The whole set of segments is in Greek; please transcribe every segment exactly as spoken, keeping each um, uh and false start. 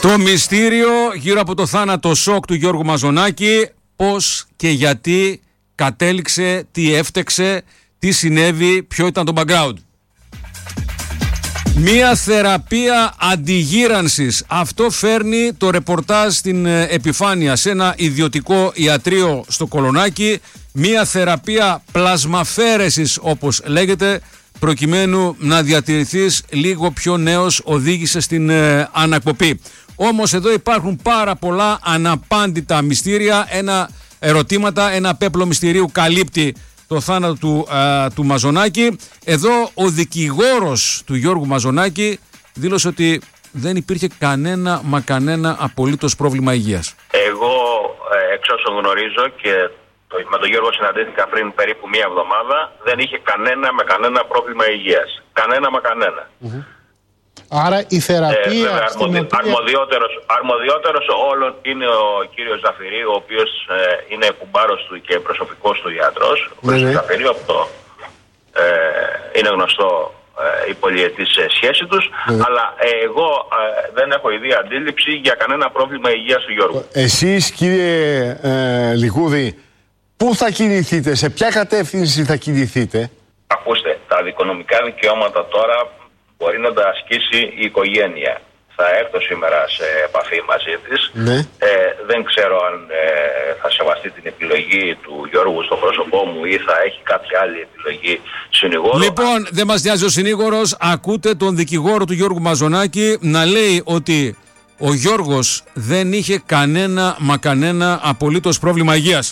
Το μυστήριο γύρω από το θάνατο σοκ του Γιώργου Μαζονάκη, πώς και γιατί κατέληξε, τι έφτεξε, τι συνέβη, ποιο ήταν το background. Μία θεραπεία αντιγύρανσης, αυτό φέρνει το ρεπορτάζ στην επιφάνεια σε ένα ιδιωτικό ιατρείο στο Κολονάκι. Μία θεραπεία πλασμαφέρεσης όπως λέγεται, προκειμένου να διατηρηθείς λίγο πιο νέος, οδήγησε στην ε, ανακοπή. Όμως εδώ υπάρχουν πάρα πολλά αναπάντητα μυστήρια, ένα ερωτήματα, ένα πέπλο μυστηρίου καλύπτει το θάνατο του, ε, του Μαζονάκη. Εδώ ο δικηγόρος του Γιώργου Μαζονάκη δήλωσε ότι δεν υπήρχε κανένα μα κανένα απολύτως πρόβλημα υγείας. Εγώ ε, εξ όσων γνωρίζω και το, με τον Γιώργο συναντήθηκα πριν περίπου μία εβδομάδα, δεν είχε κανένα με κανένα πρόβλημα υγείας. Κανένα μα κανένα. Mm-hmm. Άρα η θεραπεία... Ε, αρμοδι, οποία... αρμοδιότερος, αρμοδιότερος όλων είναι ο κύριος Ζαφυρί, ο οποίος ε, είναι κουμπάρος του και προσωπικός του ιατρός. Ο κύριος Ζαφυρί, αυτό ε, είναι γνωστό ε, η πολυετής σχέση τους. Ναι. Αλλά ε, εγώ ε, δεν έχω ιδία αντίληψη για κανένα πρόβλημα υγείας του Γιώργου. Εσείς κύριε ε, Λιγούδη, πού θα κινηθείτε, σε ποια κατεύθυνση θα κινηθείτε? Ακούστε, τα δικονομικά δικαιώματα τώρα μπορεί να τα ασκήσει η οικογένεια. Θα έρθω σήμερα σε επαφή μαζί της. Ναι. Ε, δεν ξέρω αν ε, θα σεβαστεί την επιλογή του Γιώργου στο πρόσωπό μου ή θα έχει κάποια άλλη επιλογή συνηγόρου. Λοιπόν, δεν μας νοιάζει ο συνήγορος. Ακούτε τον δικηγόρο του Γιώργου Μαζονάκη να λέει ότι ο Γιώργος δεν είχε κανένα μα κανένα απολύτως πρόβλημα υγείας.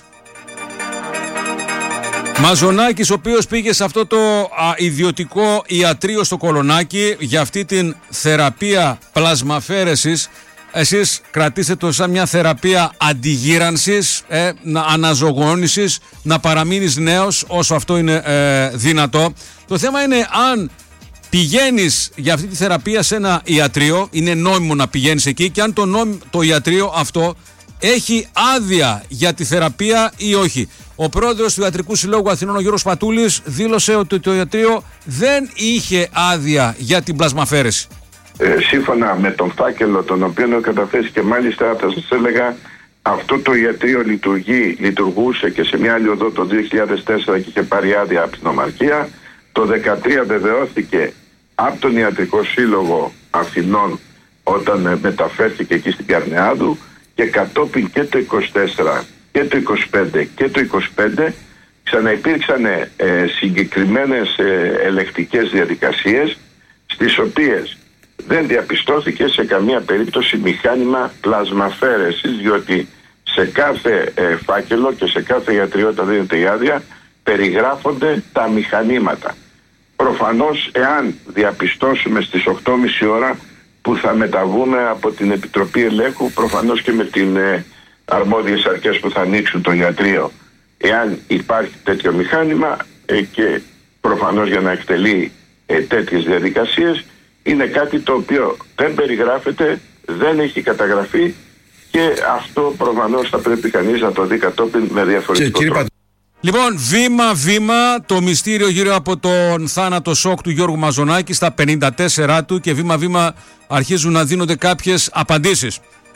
Μαζονάκης, ο οποίος πήγε σε αυτό το α, ιδιωτικό ιατρείο στο Κολονάκι για αυτή την θεραπεία πλασμαφέρεσης. Εσείς κρατήστε το σαν μια θεραπεία αντιγύρανσης, ε, αναζωογόνησης, να παραμείνεις νέος όσο αυτό είναι ε, δυνατό. Το θέμα είναι αν πηγαίνεις για αυτή τη θεραπεία σε ένα ιατρείο, είναι νόμιμο να πηγαίνεις εκεί, και αν το, νόμι, το ιατρείο αυτό έχει άδεια για τη θεραπεία ή όχι. Ο πρόεδρος του Ιατρικού Συλλόγου Αθηνών, ο Γιώργος Πατούλης, δήλωσε ότι το ιατρείο δεν είχε άδεια για την πλασμαφέρεση. Ε, σύμφωνα με τον φάκελο τον οποίο έχω καταθέσει, και μάλιστα θα σας έλεγα, αυτό το ιατρείο λειτουργεί, λειτουργούσε και σε μια άλλη οδό το δύο χιλιάδες τέσσερα και είχε πάρει άδεια από την Ομαρχία. Το δύο χιλιάδες δεκατρία βεβαιώθηκε από τον Ιατρικό Σύλλογο Αθηνών όταν μεταφέρθηκε εκεί στην Καρνεάδου, και κατόπιν και το είκοσι τέσσερα και το είκοσι πέντε και το είκοσι πέντε ξαναυπήρξαν ε, συγκεκριμένες ε, ελεκτικές διαδικασίες, στις οποίες δεν διαπιστώθηκε σε καμία περίπτωση μηχάνημα πλασμαφέρεσης, διότι σε κάθε ε, φάκελο και σε κάθε ιατρείο όταν δίνεται η άδεια περιγράφονται τα μηχανήματα. Προφανώς, εάν διαπιστώσουμε στις οκτώ και μισή ώρα που θα μεταβούμε από την Επιτροπή Ελέγχου, προφανώς και με την ε, αρμόδιες αρχές που θα ανοίξουν το ιατρείο, εάν υπάρχει τέτοιο μηχάνημα ε, και προφανώς για να εκτελεί ε, τέτοιες διαδικασίες, είναι κάτι το οποίο δεν περιγράφεται, δεν έχει καταγραφεί, και αυτό προφανώς θα πρέπει κανείς να το δει κατόπιν με διαφορετικό και, τρόπο. Λοιπόν, βήμα-βήμα το μυστήριο γύρω από τον θάνατο σοκ του Γιώργου Μαζονάκη στα πενήντα τέσσερα του, και βήμα-βήμα αρχίζουν να δίνονται κάποιες απαντήσεις.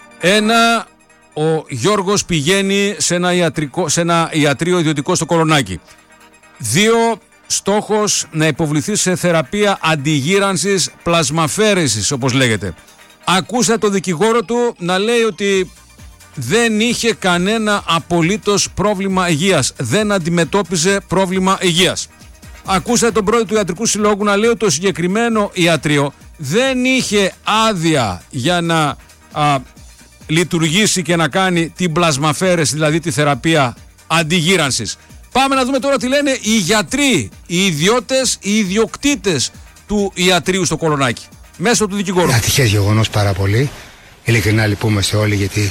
Ένα, ο Γιώργος πηγαίνει σε ένα, ιατρικό, σε ένα ιατρείο ιδιωτικό στο Κολονάκι. Δύο, στόχος να υποβληθεί σε θεραπεία αντιγύρανσης πλασμαφέρεσης όπως λέγεται. Ακούστε τον δικηγόρο του να λέει ότι δεν είχε κανένα απολύτως πρόβλημα υγείας. Δεν αντιμετώπιζε πρόβλημα υγείας. Ακούστε τον πρόεδρο του Ιατρικού Συλλόγου να λέει ότι το συγκεκριμένο ιατρείο δεν είχε άδεια για να α, λειτουργήσει και να κάνει την πλασμαφέρεση, δηλαδή τη θεραπεία αντιγύρανσης. Πάμε να δούμε τώρα τι λένε οι γιατροί, οι ιδιώτες, οι ιδιοκτήτες του ιατρείου στο Κολονάκι, μέσω του δικηγόρου. Ένα ατυχές γεγονός πάρα πολύ. Ειλικρινά λυπούμαστε όλοι, γιατί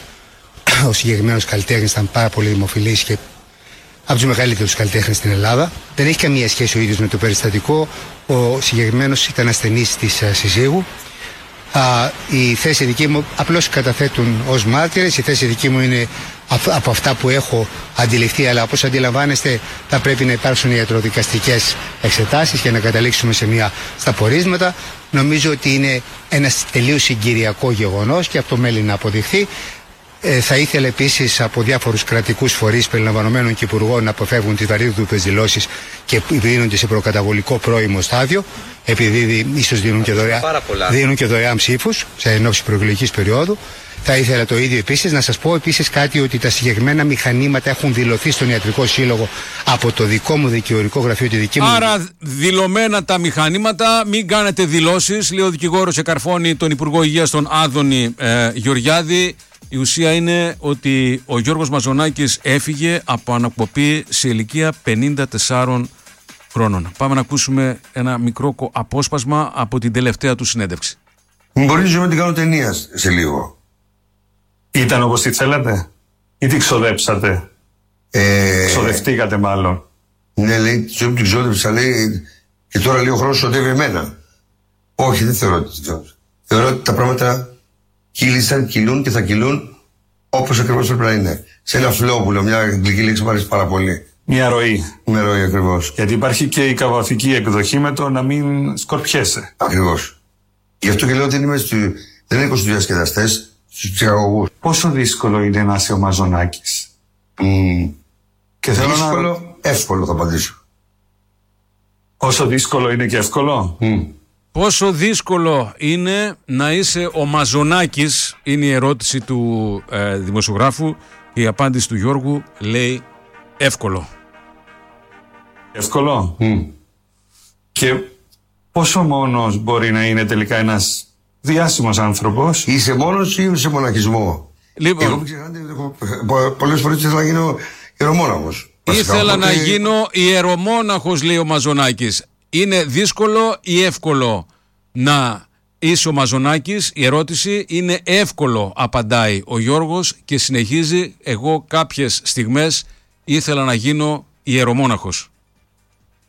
ο συγκεκριμένος καλλιτέχνης ήταν πάρα πολύ δημοφιλής και από τους μεγαλύτερους καλλιτέχνες στην Ελλάδα. Δεν έχει καμία σχέση ο ίδιος με το περιστατικό. Ο συγκεκριμένος ήταν ασθενής της uh, συζύγου. Α, η θέση δική μου, απλώς καταθέτουν ως μάρτυρες, η θέση δική μου είναι από αυτά που έχω αντιληφθεί, αλλά όπως αντιλαμβάνεστε θα πρέπει να υπάρξουν ιατροδικαστικές εξετάσεις για να καταλήξουμε σε μια, στα πορίσματα. Νομίζω ότι είναι ένα τελείως συγκυριακό γεγονός και αυτό μέλει να αποδειχθεί. Ε, θα ήθελα επίσης από διάφορους κρατικούς φορείς περιλαμβανομένων και υπουργών να αποφεύγουν τις βαρύδουπες δηλώσεις και δίνονται σε προκαταβολικό πρώιμο στάδιο, επειδή ίσως δίνουν και δωρεάν, δίνουν και δωρεάν ψήφους σε ενόψει προεκλογικής περίοδου. Θα ήθελα το ίδιο επίσης να σας πω επίσης κάτι, ότι τα συγκεκριμένα μηχανήματα έχουν δηλωθεί στον Ιατρικό Σύλλογο από το δικό μου δικηγορικό γραφείο, τη δική μου. Άρα δηλωμένα τα μηχανήματα, μην κάνετε δηλώσεις, λέει ο δικηγόρος εκαρφώνει τον Υπουργό Υγείας, τον Άδωνη ε, Γεωργιάδη. Η ουσία είναι ότι ο Γιώργος Μαζονάκης έφυγε από ανακοπή σε ηλικία πενήντα τεσσάρων χρόνων. Πάμε να ακούσουμε ένα μικρό απόσπασμα από την τελευταία του συνέντευξη. Μπορεί να την κάνω ταινία σε λίγο. Ήταν όπως τη θέλατε ή τη ξοδέψατε? Ε... Ξοδευτήκατε μάλλον. Ναι, λέει, τη ζωή μου την ξόδεψα, λέει, και τώρα λέει ο χρόνος ξοδεύει εμένα. Όχι, δεν θεωρώ ότι την ξόδεψα. Θεωρώ ότι τα πράγματα κύλησαν, κυλούν και θα κυλούν όπως ακριβώς πρέπει να είναι. Σε ένα φλόβουλο, μια αγγλική λέξη μου αρέσει πάρα πολύ. Μια ροή. Μια ροή ακριβώς. Γιατί υπάρχει και η καβαφική εκδοχή με το να μην σκορπιέσαι. Ακριβώς. Γι' αυτό και λέω ότι είμαι στη... δεν είμαι στους διασκεδαστές, στους ψυχαγωγούς. Πόσο δύσκολο είναι να είσαι ο Μαζονάκης? Mm. Και θέλω δύσκολο, να... εύκολο θα απαντήσω. Όσο δύσκολο είναι και εύκολο. Mm. Πόσο δύσκολο είναι να είσαι ο Μαζονάκης, είναι η ερώτηση του ε, δημοσιογράφου, και η απάντηση του Γιώργου λέει εύκολο. Εύκολο. Mm. Και πόσο μόνος μπορεί να είναι τελικά ένας διάσημος άνθρωπος? Είσαι μόνος ή σε μοναχισμό? Λοιπόν, εγώ ξεχάνετε, έχω, πολλές φορές ήθελα να γίνω ιερομόναχος. Ήθελα οπότε... να γίνω ιερομόναχος, λέει ο Μαζονάκης. Είναι δύσκολο ή εύκολο να είσαι ο Μαζονάκης? Η ερώτηση είναι εύκολο, απαντάει ο Γιώργος και συνεχίζει, εγώ κάποιες στιγμές ήθελα να γίνω ιερομόναχος.